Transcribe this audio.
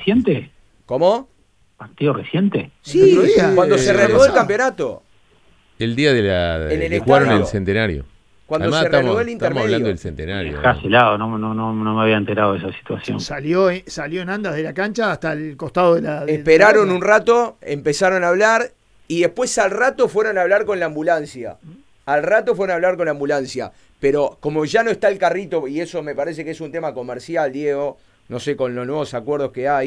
reciente? ¿Cómo? ¿Partido reciente? Sí, otro día, cuando se reanudó el campeonato. El día de En el que jugaron estadio. el centenario. Cuando Además, se reanudó el estamos intermedio. hablando del centenario. Dejás helado, no me había enterado de esa situación. Salió en andas de la cancha hasta el costado de la... Esperaron un rato, empezaron a hablar y después al rato fueron a hablar con la ambulancia. Pero como ya no está el carrito, y eso me parece que es un tema comercial, Diego, no sé, con los nuevos acuerdos que hay,